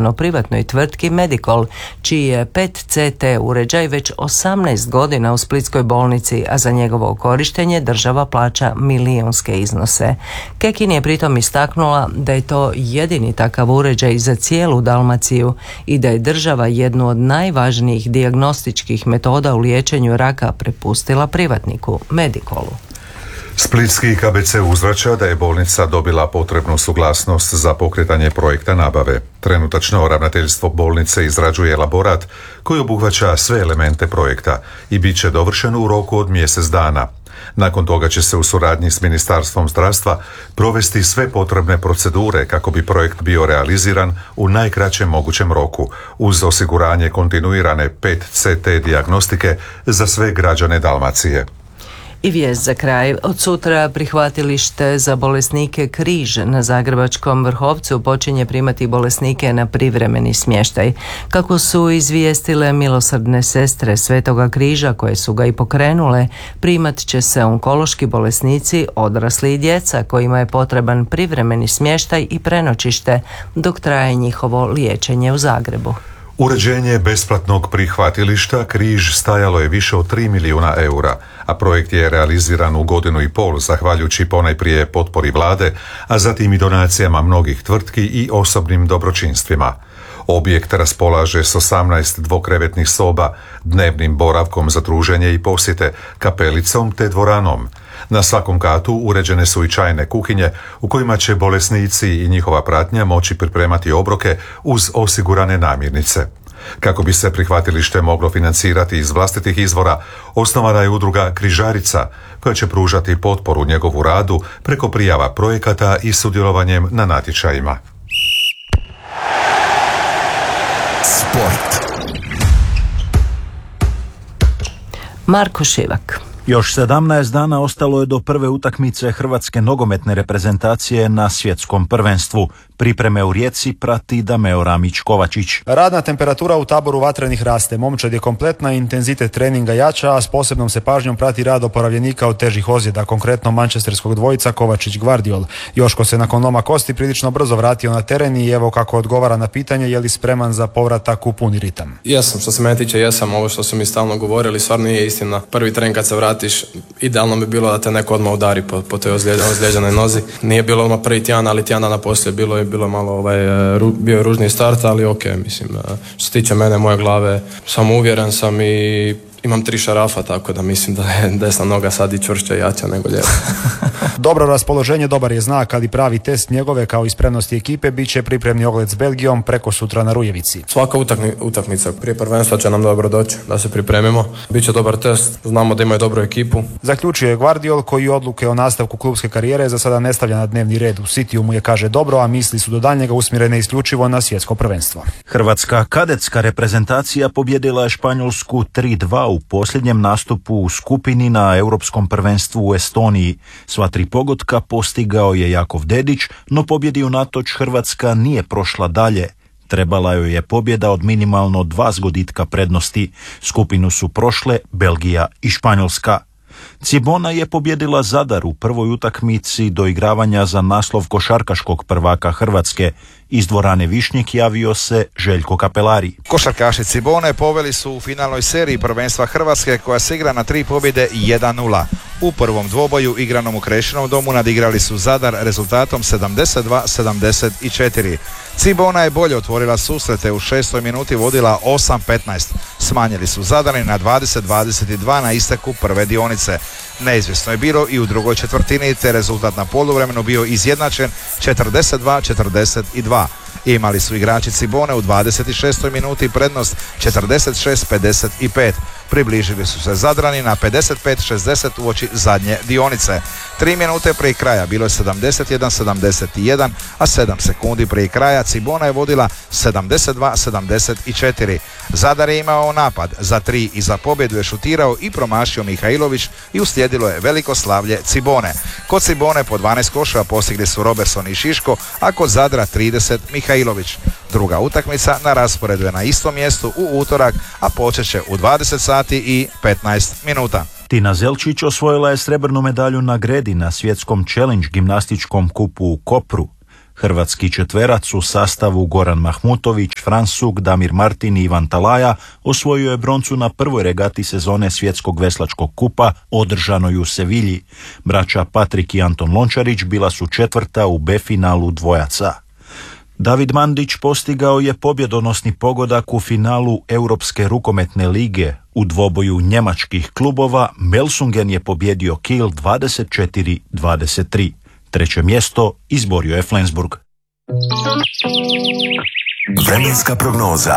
predan privatnoj tvrtki Medicol, čiji je PET-CT uređaj već 18 godina u splitskoj bolnici, a za njegovo korištenje država plaća milijunske iznose. Kekin je pritom istaknula da je to jedini takav uređaj za cijelu Dalmaciju i da je država jednu od najvažnijih dijagnostičkih metoda u liječenju raka prepustila privatniku Medicolu. Splitski KBC uzvraća da je bolnica dobila potrebnu suglasnost za pokretanje projekta nabave. Trenutačno ravnateljstvo bolnice izrađuje elaborat koji obuhvaća sve elemente projekta i bit će dovršen u roku od mjesec dana. Nakon toga će se u suradnji s Ministarstvom zdravstva provesti sve potrebne procedure kako bi projekt bio realiziran u najkraćem mogućem roku, uz osiguranje kontinuirane PET-CT dijagnostike za sve građane Dalmacije. I vijest za kraj. Od sutra prihvatilište za bolesnike Križ na Zagrebačkom Vrhovcu počinje primati bolesnike na privremeni smještaj. Kako su izvijestile milosrdne sestre Svetoga Križa koje su ga i pokrenule, primat će se onkološki bolesnici, odrasli i djeca kojima je potreban privremeni smještaj i prenoćište dok traje njihovo liječenje u Zagrebu. Uređenje besplatnog prihvatilišta Križ stajalo je više od 3 milijuna eura, a projekt je realiziran u godinu i pol zahvaljujući ponajprije potpori vlade, a zatim i donacijama mnogih tvrtki i osobnim dobročinstvima. Objekt raspolaže s 18 dvokrevetnih soba, dnevnim boravkom za druženje i posjete, kapelicom te dvoranom. Na svakom katu uređene su i čajne kuhinje u kojima će bolesnici i njihova pratnja moći pripremati obroke uz osigurane namirnice. Kako bi se prihvatilište moglo financirati iz vlastitih izvora, osnovana je udruga Križarica koja će pružati potporu njegovu radu preko prijava projekata i sudjelovanjem na natječajima. Sport. Marko Šivak. Još 17 dana ostalo je do prve utakmice hrvatske nogometne reprezentacije na svjetskom prvenstvu. Pripreme u Rijeci prati Dameo Ramić-Kovačić. Radna temperatura u taboru Vatrenih raste. Momčad je kompletna, intenzitet treninga jača, a s posebnom se pažnjom prati rad oporavljenika od težih ozljeda, konkretno mančesterskog dvojica Kovačić-Gvardiol. Joško se nakon loma kosti prilično brzo vratio na teren i evo kako odgovara na pitanje je li spreman za povratak u puni ritam. Jesam, što se mene tiče jesam, ovo što su mi stalno govorili stvarno nije istina. Prvi tren kad se vratiš, idealno bi bilo da te neko odmah udari po toj ozlijeđenoj nozi. Nije bilo odmah prvi tjedan, ali tjedan dana poslije bilo malo bio je ružni start, ali ok, mislim, što se tiče mene, moje glave, uvjeren sam i imam 3 šarafa, tako da mislim da je desna noga sad i čvršća i jača nego lijeva. Dobro raspoloženje dobar je znak, ali pravi test njegove kao i spremnosti ekipe bit će pripremni ogled s Belgijom preko sutra na Rujevici. Svaka utakmica prije prvenstva će nam dobro doći da se pripremimo. Biće dobar test, znamo da imaju dobru ekipu. Zaključio je Gvardiol koji odluke o nastavku klubske karijere za sada ne stavlja na dnevni red. U Cityu mu je kaže dobro, a misli su do daljnjega usmjerene isključivo na svjetsko prvenstvo. Hrvatska kadetska reprezentacija pobjedila je Španjolsku 3-2 u posljednjem nastupu u skupini na Europskom prvenstvu u Estoniji. Sva 3 pogotka postigao je Jakov Dedić, no pobjedi unatoč Hrvatska nije prošla dalje. Trebala joj je pobjeda od minimalno 2 zgoditka prednosti. Skupinu su prošle Belgija i Španjolska. Cibona je pobjedila Zadar u prvoj utakmici doigravanja za naslov košarkaškog prvaka Hrvatske. Iz dvorane Višnjik javio se Željko Kapelari. Košarkaši Cibone poveli su u finalnoj seriji prvenstva Hrvatske koja se igra na 3 pobjede i 1-0. U prvom dvoboju igranom u Krešinom domu nadigrali su Zadar rezultatom 72-74. Cibona je bolje otvorila susrete, u 6. minuti vodila 8-15. Smanjili su Zadani na 20-22 na isteku prve dionice. Neizvjesno je bilo i u drugoj četvrtini, te rezultat na poluvremenu bio izjednačen 42-42. Imali su igrači Cibone u 26. minuti prednost 46-55. Približili su se Zadrani na 55-60 uoči zadnje dionice. 3 minute prije kraja bilo je 71-71, a 7 sekundi prije kraja Cibona je vodila 72-74. Zadar je imao napad za 3 i za pobjedu je šutirao i promašio Mihajlović i uslijedilo je veliko slavlje Cibone. Kod Cibone po 12 koševa postigli su Robertson i Šiško, a kod Zadra 30 Mihajlović. Druga utakmica na rasporedu je na istom mjestu u utorak, a počet će u 20 sati i 15 minuta. Tina Zelčić osvojila je srebrnu medalju na gredi na svjetskom challenge gimnastičkom kupu u Kopru. Hrvatski četverac u sastavu Goran Mahmutović, Fran Suk, Damir Martin i Ivan Talaja osvojio je broncu na prvoj regati sezone Svjetskog veslačkog kupa održanoj u Sevilji. Braća Patrik i Anton Lončarić bila su četvrta u B finalu dvojaca. David Mandić postigao je pobjedonosni pogodak u finalu Europske rukometne lige. U dvoboju njemačkih klubova Melsungen je pobjedio Kiel 24-23. Treće mjesto izborio je Flensburg. Vremenska prognoza.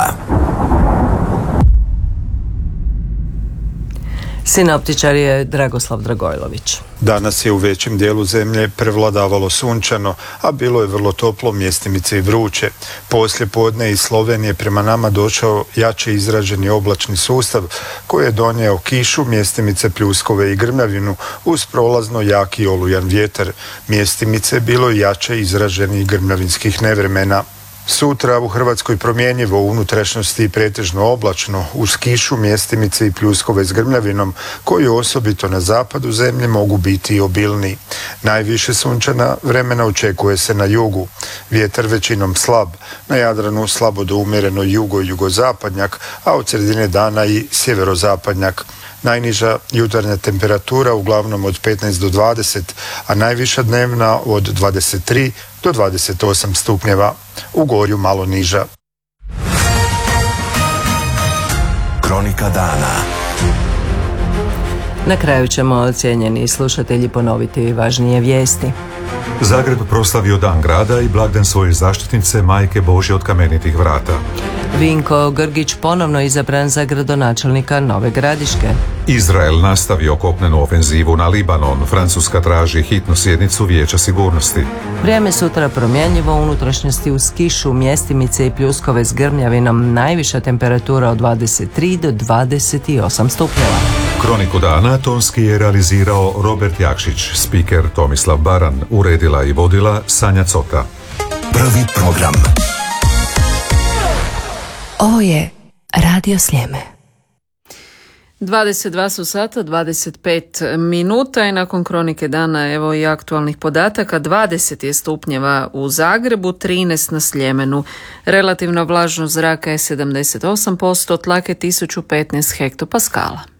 Sinoptičar je Dragoslav Dragojlović. Danas je u većem dijelu zemlje prevladavalo sunčano, a bilo je vrlo toplo, mjestimice i vruće. Poslije podne iz Slovenije prema nama došao jače izraženi oblačni sustav koji je donio kišu, mjestimice, pljuskove i grmljavinu uz prolazno jaki olujan vjetar. Mjestimice bilo je jače izraženi grmljavinskih nevremena. Sutra u Hrvatskoj promjenjivo, u unutrašnjosti pretežno oblačno, uz kišu, mjestimice i pljuskove s grmljavinom, koji osobito na zapadu zemlje mogu biti i obilni. Najviše sunčana vremena očekuje se na jugu. Vjetar većinom slab, na Jadranu slabo do umjereno jugo-jugozapadnjak, a od sredine dana i sjeverozapadnjak. Najniža jutarnja temperatura uglavnom od 15 do 20, a najviša dnevna od 23 do 28 stupnjeva. U Gorju malo niža. Kronika dana. Na kraju ćemo, cijenjeni slušatelji, ponoviti važnije vijesti. Zagreb proslavio Dan grada i blagdan svoje zaštitnice Majke Božje od kamenitih vrata. Vinko Grgić ponovno izabran za gradonačelnika Nove Gradiške. Izrael nastavio kopnenu ofenzivu na Libanon. Francuska traži hitnu sjednicu Vijeća sigurnosti. Vrijeme sutra promjenjivo, u unutrašnjosti uz kišu, mjestimice i pljuskove s grmljavinom, najviša temperatura od 23 do 28 stupnjeva. Kroniku dana tonski je realizirao Robert Jakšić, spiker Tomislav Baran, uredila i vodila Sanja Cota. Prvi program. Ovo je Radio Sljeme. 22 su sata, 25 minuta i nakon kronike dana evo i aktualnih podataka. 20 je stupnjeva u Zagrebu, 13 na Sljemenu. Relativna vlažnost zraka je 78%, tlak je 1015 hektopaskala.